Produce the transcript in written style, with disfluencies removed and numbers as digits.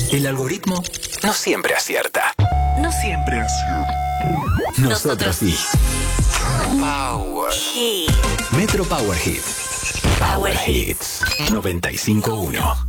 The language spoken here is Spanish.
El algoritmo no siempre acierta. No siempre. Nosotros sí. Power Hit. Metro Power Hit. Power Hits 95.1.